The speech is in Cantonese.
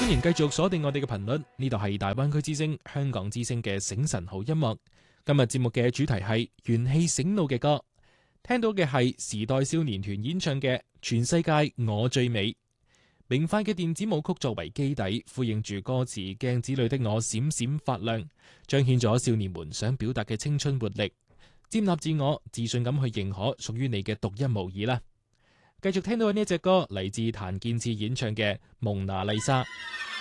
歡迎繼續鎖定我哋嘅頻率，呢度係大灣區之聲、香港之聲嘅醒神好音樂。今日節目嘅主題係元氣醒腦嘅歌，聽到嘅係時代少年團演唱嘅《全世界我最美》。明快嘅電子舞曲作為基底，呼應住歌詞鏡子裏的我閃閃發亮，彰顯咗少年們想表達嘅青春活力。接納自我，自信咁去認可屬於你嘅獨一無二啦。繼續聽到呢一隻歌，嚟自譚健次演唱嘅《蒙娜麗莎》。